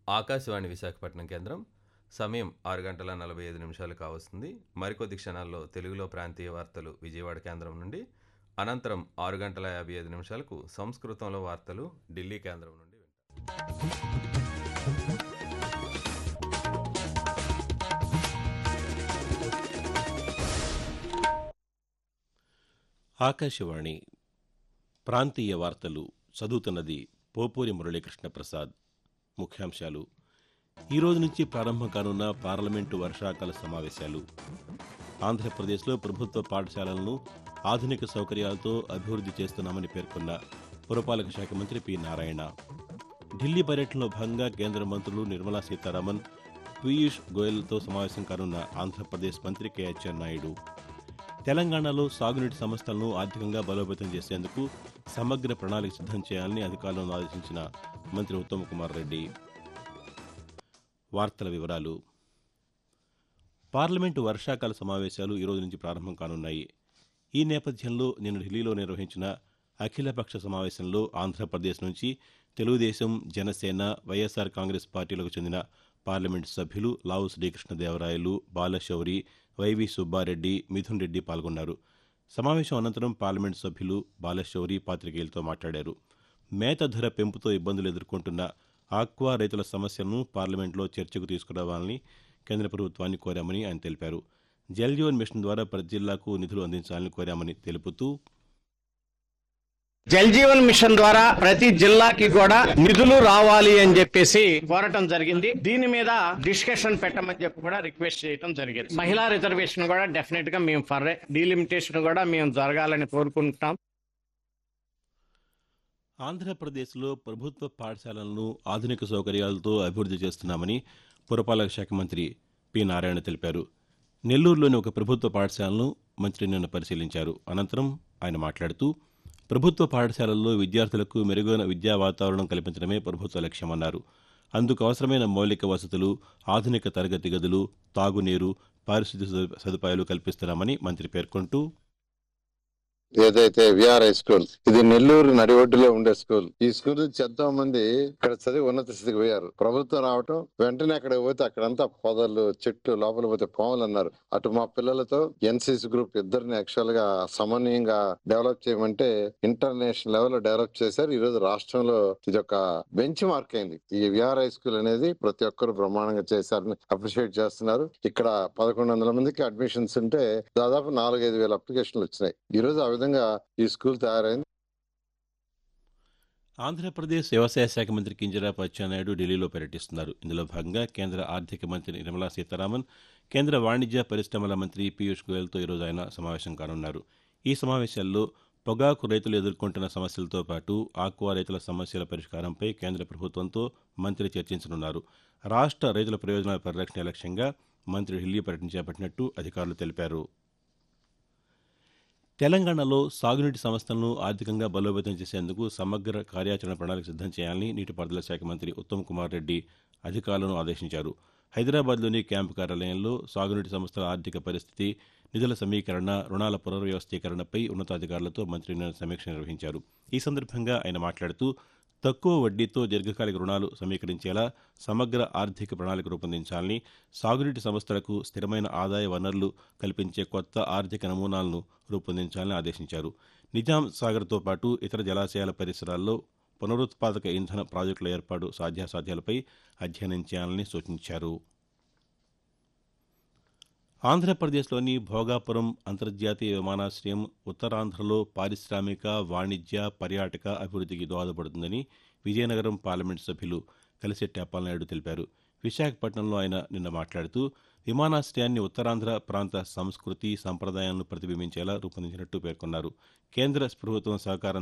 ఆకాశవాణి విశాఖపట్నం కేంద్రం. సమయం 6:45 కావస్తుంది. మరికొద్ది క్షణాల్లో తెలుగులో ప్రాంతీయ వార్తలు విజయవాడ కేంద్రం నుండి. అనంతరం 6:55 సంస్కృతంలో వార్తలు ఢిల్లీ కేంద్రం నుండి వింటారు. ఆకాశవాణి ప్రాంతీయ వార్తలు చదువుతున్నది పోపూరి మురళీకృష్ణ ప్రసాద్. ముఖ్యాంశాలు: ఈరోజు నుంచి ప్రారంభం కానున్న పార్లమెంటు వర్షాకాల సమావేశాలు. ఆంధ్రప్రదేశ్లో ప్రభుత్వ పాఠశాలలను ఆధునిక సౌకర్యాలతో అభివృద్ధి చేస్తున్నామని పేర్కొన్న పురపాలక శాఖ మంత్రి పి. నారాయణ. ఢిల్లీ పర్యటనలో భాగంగా కేంద్ర మంత్రులు నిర్మలా సీతారామన్, పీయూష్ గోయల్తో సమావేశం కానున్న ఆంధ్రప్రదేశ్ మంత్రి కె. అచ్చెన్నాయుడు. తెలంగాణలో సాగునీటి సంస్థలను ఆర్థికంగా బలోపేతం చేసేందుకు సమగ్ర ప్రణాళిక సిద్దం చేయాలని అధికారులను ఆదేశించిన మంత్రి ఉత్తమ్ కుమార్ రెడ్డి. వార్తల వివరాలు. పార్లమెంటు వర్షాకాల సమావేశాలు ఈరోజు నుంచి ప్రారంభం కానున్నాయి. ఈ నేపథ్యంలో నిన్న ఢిల్లీలో నిర్వహించిన అఖిలపక్ష సమావేశంలో ఆంధ్రప్రదేశ్ నుంచి తెలుగుదేశం, జనసేన, వైఎస్ఆర్ కాంగ్రెస్ పార్టీలకు చెందిన పార్లమెంటు సభ్యులు లావు శ్రీకృష్ణదేవరాయలు, బాలశౌరి, వైవి సుబ్బారెడ్డి, మిథున్ రెడ్డి పాల్గొన్నారు. సమావేశం అనంతరం పార్లమెంటు సభ్యులు బాలశౌరి పాతికేయులతో మాట్లాడారు. మేత ధర పెంపుతో ఇబ్బందులు ఎదుర్కొంటున్న ఆక్వా రైతుల సమస్యలను పార్లమెంటులో చర్చకు తీసుకురావాలని కేంద్ర ప్రభుత్వాన్ని కోరామని ఆయన తెలిపారు. జల్ జీవన్ మిషన్ ద్వారా ప్రతి జిల్లాకు నిధులు అందించాలని కోరామని తెలుపుతూ, జల్ జీవన్ మిషన్ ద్వారా ప్రతి జిల్లాకి కూడా నిధులు రావాలి అని చెప్పేసి కోరటం జరిగింది. దీని మీద డిస్కషన్ పెట్టమని చెప్పి కూడా రిక్వెస్ట్ చేయడం జరిగింది. మహిళా రిజర్వేషన్ కూడా డెఫినెట్ గా మేము డీలిమిటేషన్ కూడా మేము జరగాలని కోరుకుంటున్నాం. ఆంధ్రప్రదేశ్లో ప్రభుత్వ పాఠశాలలను ఆధునిక సౌకర్యాలతో అభివృద్ధి చేస్తున్నామని పురపాలక శాఖ మంత్రి పి. నారాయణ తెలిపారు. నెల్లూరులోని ఒక ప్రభుత్వ పాఠశాలను మంత్రి నిన్న పరిశీలించారు. అనంతరం ఆయన మాట్లాడుతూ, ప్రభుత్వ పాఠశాలల్లో విద్యార్థులకు మెరుగైన విద్యా వాతావరణం కల్పించడమే ప్రభుత్వ లక్ష్యమన్నారు. అందుకు అవసరమైన మౌలిక వసతులు, ఆధునిక తరగతి గదులు, తాగునీరు, పారిశుద్ధ్య సదుపాయాలు కల్పిస్తున్నామని మంత్రి పేర్కొంటూ, ఏదైతే విఆర్ హై స్కూల్, ఇది నెల్లూరు నడిఒడ్డులో ఉండే స్కూల్. ఈ స్కూల్ ఎంతో మంది ఇక్కడ చదివి ఉన్నత స్థితికి పోయారు. ప్రభుత్వం రావటం వెంటనే అక్కడికి పోతే అక్కడంతా పొదలు, చెట్లు, లోపల పోతే పాములు అన్నారు. అటు మా పిల్లలతో ఎన్సీసీ గ్రూప్ ఇద్దరిని యాక్చువల్ గా సమన్వయంగా డెవలప్ చేయమంటే ఇంటర్నేషనల్ లెవెల్ లో డెవలప్ చేశారు. ఈ రోజు రాష్ట్రంలో ఇది ఒక బెంచ్ మార్క్ అయింది. ఈ విఆర్ హై స్కూల్ అనేది ప్రతి ఒక్కరు బ్రహ్మాండంగా చేశారని అప్రిషియేట్ చేస్తున్నారు. ఇక్కడ 1100 మందికి అడ్మిషన్స్ ఉంటే దాదాపు 4-5 వేల అప్లికేషన్లు వచ్చినాయి. ఈ రోజు విధంగా ఈ స్కూల్ తయారైంది. ఆంధ్రప్రదేశ్ వ్యవసాయ శాఖ మంత్రి కింజరాపు అచ్చెన్నాయుడు ఢిల్లీలో పర్యటిస్తున్నారు. ఇందులో భాగంగా కేంద్ర ఆర్థిక మంత్రి నిర్మలా సీతారామన్, కేంద్ర వాణిజ్య పరిశ్రమల మంత్రి పీయూష్ గోయల్తో ఈరోజు ఆయన సమావేశం కానున్నారు. ఈ సమావేశాల్లో పొగాకు రైతులు ఎదుర్కొంటున్న సమస్యలతో పాటు ఆక్వా రైతుల సమస్యల పరిష్కారంపై కేంద్ర ప్రభుత్వంతో మంత్రి చర్చించనున్నారు. రాష్ట్ర రైతుల ప్రయోజనాల పరిరక్షణ లక్ష్యంగా మంత్రి ఢిల్లీ పర్యటన చేపట్టినట్టు అధికారులు తెలిపారు. తెలంగాణలో సాగునీటి సంస్థలను ఆర్థికంగా బలోపేతం చేసేందుకు సమగ్ర కార్యాచరణ ప్రణాళిక సిద్దం చేయాలని నీటిపారుదల శాఖ మంత్రి ఉత్తమ్ కుమార్ రెడ్డి అధికారులను ఆదేశించారు. హైదరాబాద్లోని క్యాంపు కార్యాలయంలో సాగునీటి సంస్థల ఆర్థిక పరిస్థితి, నిధుల సమీకరణ, రుణాల పునర్వ్యవస్థీకరణపై ఉన్నతాధికారులతో మంత్రి నిన్న సమీక్ష నిర్వహించారు. ఈ సందర్భంగా ఆయన మాట్లాడుతూ, తక్కువ వడ్డీతో దీర్ఘకాలిక రుణాలు సమీకరించేలా సమగ్ర ఆర్థిక ప్రణాళిక రూపొందించాలని, సాగునీటి సంస్థలకు స్థిరమైన ఆదాయ వనరులు కల్పించే కొత్త ఆర్థిక నమూనాలను రూపొందించాలని ఆదేశించారు. నిజాం సాగర్తో పాటు ఇతర జలాశయాల పరిసరాల్లో పునరుత్పాదక ఇంధన ప్రాజెక్టుల ఏర్పాటు సాధ్యాసాధ్యాలపై అధ్యయనం చేయాలని సూచించారు. ఆంధ్రప్రదేశ్లోని భోగాపురం అంతర్జాతీయ విమానాశ్రయం ఉత్తరాంధ్రలో పారిశ్రామిక, వాణిజ్య, పర్యాటక అభివృద్ధికి దోహదపడుతుందని విజయనగరం పార్లమెంటు సభ్యులు కలిశెట్టి అప్పలనాయుడు తెలిపారు. విశాఖపట్నంలో ఆయన నిన్న మాట్లాడుతూ, విమానాశ్రయాన్ని ఉత్తరాంధ్ర ప్రాంత సంస్కృతి, సంప్రదాయాలను ప్రతిబింబించేలా రూపొందించినట్టు పేర్కొన్నారు. కేంద్ర ప్రభుత్వం సహకారం